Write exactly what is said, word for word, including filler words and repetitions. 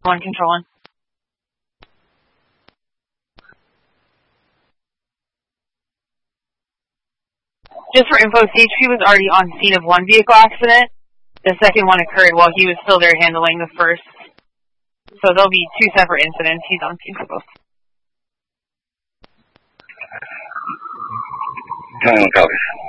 One control one. Just for info, C H P was already on scene of one vehicle accident. The second one occurred while he was still there handling the first. So there'll be two separate incidents. He's on scene for both. Time copies.